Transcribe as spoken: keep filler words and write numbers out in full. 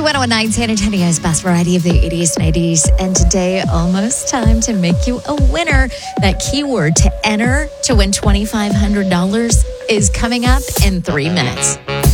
one oh nine San Antonio's best variety of the eighties, nineties, and today almost time to make you a winner. That keyword to enter to win twenty-five hundred dollars is coming up in three minutes.